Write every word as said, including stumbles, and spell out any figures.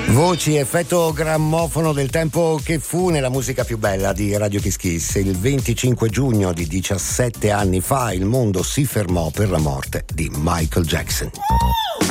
Voci, effetto grammofono del tempo che fu nella musica più bella di Radio Kiss Kiss. Il venticinque giugno di diciassette anni fa il mondo si fermò per la morte di Michael Jackson.